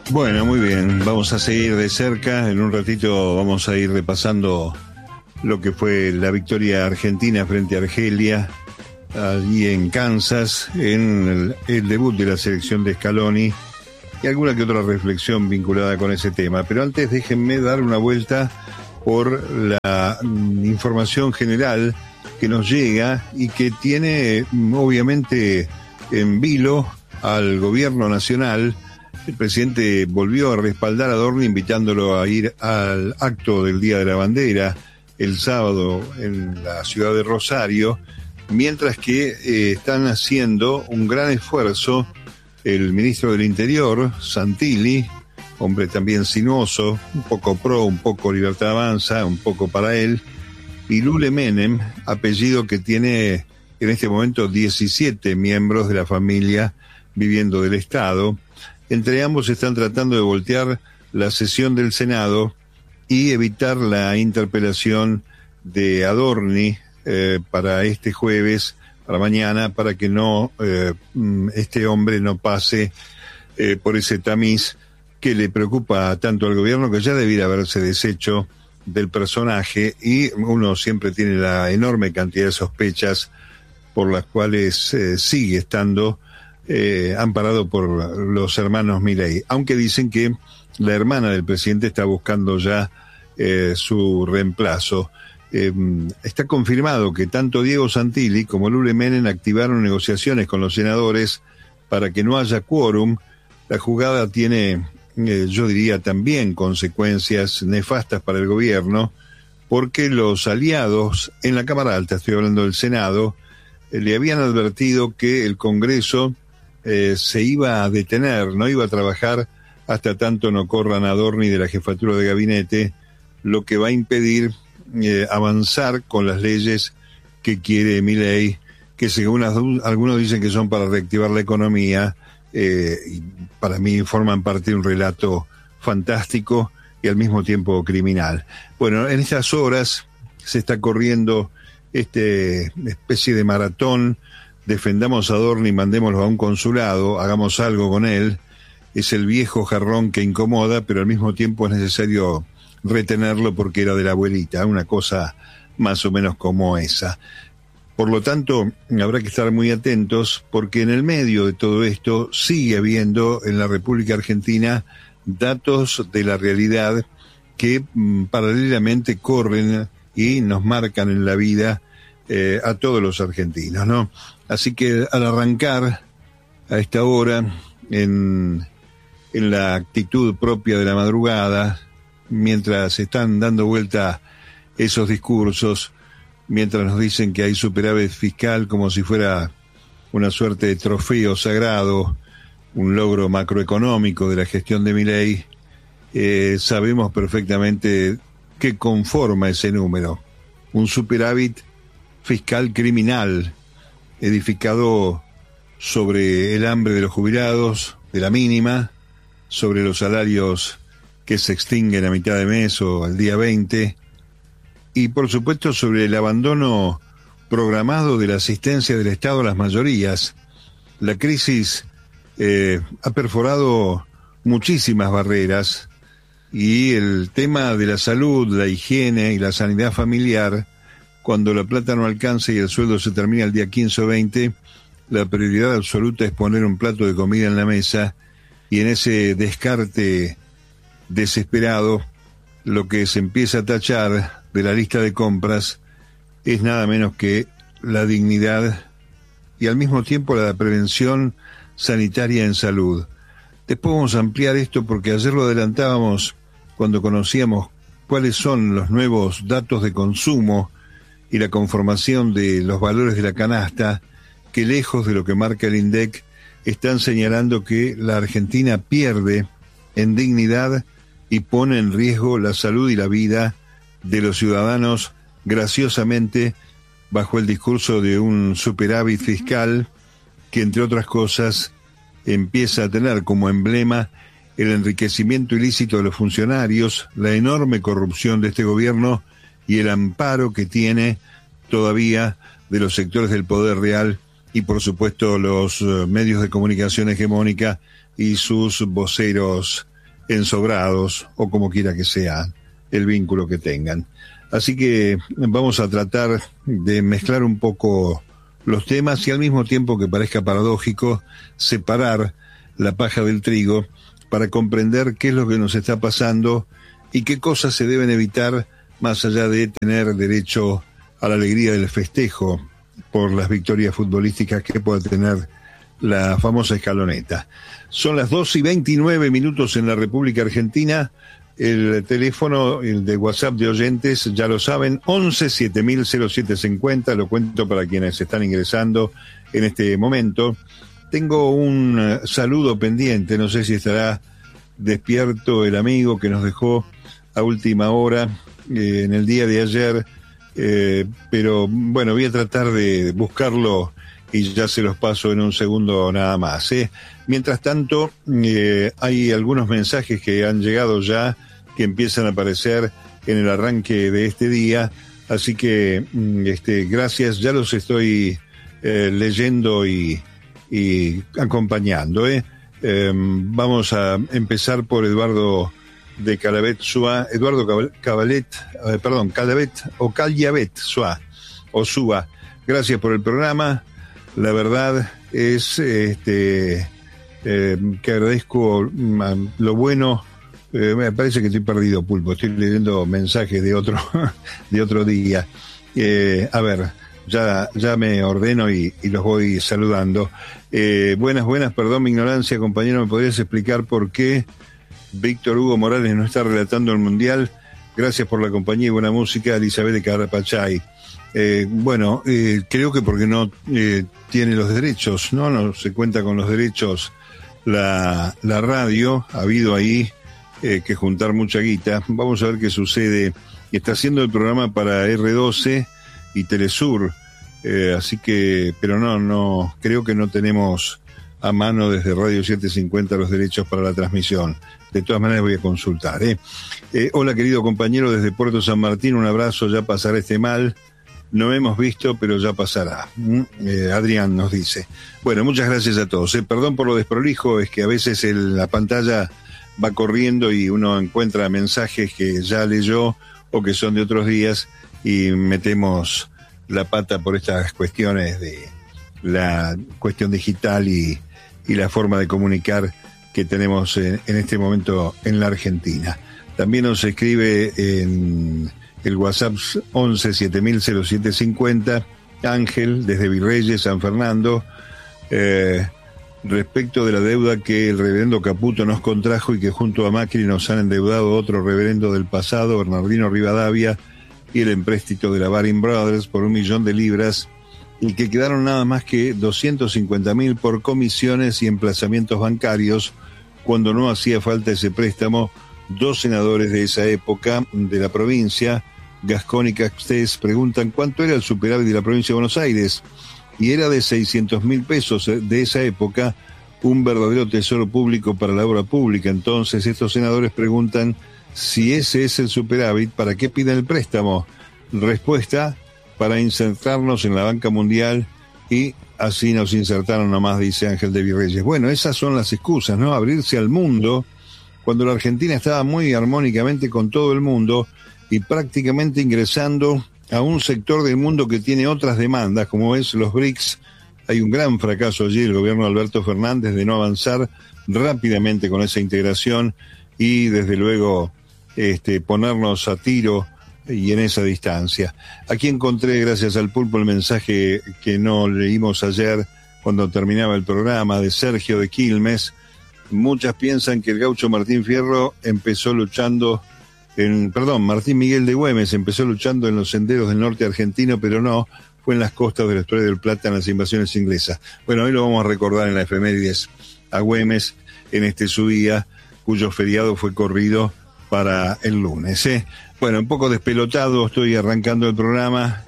Bueno, muy bien, vamos a seguir de cerca. En un ratito vamos a ir repasando lo que fue la victoria argentina frente a Argelia, allí en Kansas, en el debut de la selección de Scaloni, y alguna que otra reflexión vinculada con ese tema. Pero antes déjenme dar una vuelta por la información general que nos llega y que tiene obviamente en vilo al gobierno nacional. El presidente volvió a respaldar a Adorni invitándolo a ir al acto del Día de la Bandera el sábado en la ciudad de Rosario, mientras que están haciendo un gran esfuerzo el ministro del Interior, Santilli, hombre también sinuoso, un poco pro, un poco Libertad Avanza, un poco para él, y Lule Menem, apellido que tiene en este momento 17 miembros de la familia viviendo del Estado. Entre ambos están tratando de voltear la sesión del Senado y evitar la interpelación de Adorni para este jueves, para mañana, para que no este hombre no pase por ese tamiz que le preocupa tanto al gobierno, que ya debiera haberse deshecho del personaje, y uno siempre tiene la enorme cantidad de sospechas por las cuales sigue estando amparado por los hermanos Milei, aunque dicen que la hermana del presidente está buscando ya su reemplazo. Está confirmado que tanto Diego Santilli como Lule Menem activaron negociaciones con los senadores para que no haya quórum. La jugada tiene, yo diría, también consecuencias nefastas para el gobierno, porque los aliados en la Cámara Alta, estoy hablando del Senado, le habían advertido que el Congreso se iba a detener, no iba a trabajar hasta tanto no corran a Adorni de la jefatura de gabinete, lo que va a impedir avanzar con las leyes que quiere Milei, que según algunos dicen que son para reactivar la economía, y para mí forman parte de un relato fantástico y al mismo tiempo criminal. Bueno, en estas horas se está corriendo especie de maratón. Defendamos a Adorni, mandémoslo a un consulado, hagamos algo con él. Es el viejo jarrón que incomoda, pero al mismo tiempo es necesario retenerlo porque era de la abuelita, una cosa más o menos como esa. Por lo tanto, habrá que estar muy atentos, porque en el medio de todo esto sigue habiendo en la República Argentina datos de la realidad que paralelamente corren y nos marcan en la vida a todos los argentinos, ¿no? Así que al arrancar a esta hora, en la actitud propia de la madrugada, mientras están dando vuelta esos discursos, mientras nos dicen que hay superávit fiscal como si fuera una suerte de trofeo sagrado, un logro macroeconómico de la gestión de Milei, sabemos perfectamente qué conforma ese número. Un superávit fiscal criminal, edificado sobre el hambre de los jubilados, de la mínima, sobre los salarios que se extinguen a mitad de mes o al día 20, y por supuesto sobre el abandono programado de la asistencia del Estado a las mayorías. La crisis ha perforado muchísimas barreras, y el tema de la salud, la higiene y la sanidad familiar, cuando la plata no alcanza y el sueldo se termina el día 15 o 20, la prioridad absoluta es poner un plato de comida en la mesa, y en ese descarte desesperado, lo que se empieza a tachar de la lista de compras es nada menos que la dignidad y al mismo tiempo la prevención sanitaria en salud. Después vamos a ampliar esto, porque ayer lo adelantábamos cuando conocíamos cuáles son los nuevos datos de consumo y la conformación de los valores de la canasta, que lejos de lo que marca el INDEC, están señalando que la Argentina pierde en dignidad y pone en riesgo la salud y la vida de los ciudadanos, graciosamente bajo el discurso de un superávit fiscal que, entre otras cosas, empieza a tener como emblema el enriquecimiento ilícito de los funcionarios, la enorme corrupción de este gobierno y el amparo que tiene todavía de los sectores del poder real y, por supuesto, los medios de comunicación hegemónica y sus voceros ensobrados o como quiera que sea el vínculo que tengan. Así que vamos a tratar de mezclar un poco los temas y al mismo tiempo, que parezca paradójico, separar la paja del trigo para comprender qué es lo que nos está pasando y qué cosas se deben evitar, más allá de tener derecho a la alegría del festejo por las victorias futbolísticas que pueda tener la famosa escaloneta. Son las 2:29 en la República Argentina. El teléfono, el de WhatsApp de oyentes, ya lo saben, 11-7000-0750, lo cuento para quienes están ingresando en este momento. Tengo un saludo pendiente, no sé si estará despierto el amigo que nos dejó a última hora en el día de ayer, pero bueno, voy a tratar de buscarlo y ya se los paso en un segundo nada más. Mientras tanto, hay algunos mensajes que han llegado ya, que empiezan a aparecer en el arranque de este día, así que gracias, ya los estoy leyendo y acompañando. Vamos a empezar por Eduardo de Calavet Suá, Calavet o Callavet Suá, o Suá. Gracias por el programa. La verdad es que agradezco lo bueno. Me parece que estoy perdido, Pulpo. Estoy leyendo mensajes de otro día. A ver, ya me ordeno y los voy saludando. Buenas, perdón mi ignorancia, compañero. ¿Me podrías explicar por qué Víctor Hugo Morales no está relatando el Mundial? Gracias por la compañía y buena música, Elizabeth de Carapachay. Creo que porque no tiene los derechos, no se cuenta con los derechos la radio. Ha habido ahí que juntar mucha guita. Vamos a ver qué sucede. Está haciendo el programa para R12 y Telesur, así que, pero no, creo que no tenemos a mano desde Radio 750 los derechos para la transmisión. De todas maneras voy a consultar. Hola querido compañero desde Puerto San Martín, un abrazo, ya pasará este mal. No hemos visto, pero ya pasará. Adrián nos dice. Bueno, muchas gracias a todos. Perdón por lo desprolijo, es que a veces la pantalla va corriendo y uno encuentra mensajes que ya leyó o que son de otros días y metemos la pata por estas cuestiones de la cuestión digital y la forma de comunicar que tenemos en este momento en la Argentina. También nos escribe en el WhatsApp 11-7000-0750 Ángel desde Virreyes, San Fernando, respecto de la deuda que el reverendo Caputo nos contrajo y que junto a Macri nos han endeudado otro reverendo del pasado, Bernardino Rivadavia, y el empréstito de la Baring Brothers por 1 millón de libras, y que quedaron nada más que 250.000 por comisiones y emplazamientos bancarios, cuando no hacía falta ese préstamo. Dos senadores de esa época de la provincia, Gascón y Castells, preguntan cuánto era el superávit de la provincia de Buenos Aires, y era de 600.000 pesos de esa época, un verdadero tesoro público para la obra pública. Entonces estos senadores preguntan si ese es el superávit, ¿para qué piden el préstamo? Respuesta: para insertarnos en la banca mundial, y así nos insertaron nomás, dice Ángel de Virreyes. Bueno, esas son las excusas, ¿no? Abrirse al mundo, cuando la Argentina estaba muy armónicamente con todo el mundo y prácticamente ingresando a un sector del mundo que tiene otras demandas, como es los BRICS. Hay un gran fracaso allí del gobierno de Alberto Fernández de no avanzar rápidamente con esa integración y desde luego ponernos a tiro y en esa distancia. Aquí encontré, gracias al Pulpo, el mensaje que no leímos ayer cuando terminaba el programa, de Sergio de Quilmes. Muchas piensan que el gaucho Martín Fierro empezó luchando Martín Miguel de Güemes empezó luchando en los senderos del norte argentino, pero no, fue en las costas del Estuario del Plata en las invasiones inglesas. Bueno, hoy lo vamos a recordar en la efemérides a Güemes en su día, cuyo feriado fue corrido para el lunes. Bueno, un poco despelotado, estoy arrancando el programa,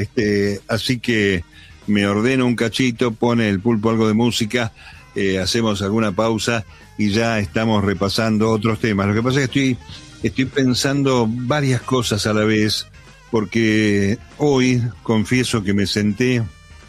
así que me ordeno un cachito, pone el Pulpo algo de música, hacemos alguna pausa y ya estamos repasando otros temas. Lo que pasa es que estoy pensando varias cosas a la vez, porque hoy confieso que me senté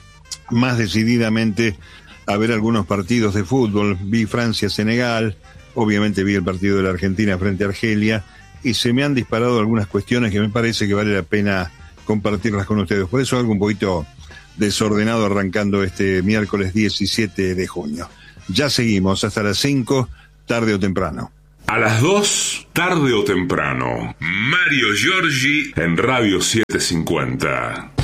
más decididamente a ver algunos partidos de fútbol. Vi Francia-Senegal, obviamente vi el partido de la Argentina frente a Argelia y se me han disparado algunas cuestiones que me parece que vale la pena compartirlas con ustedes. Por eso algo un poquito desordenado arrancando este miércoles 17 de junio. Ya seguimos hasta las 5, tarde o temprano. A las 2, tarde o temprano. Mario Giorgi en Radio 750.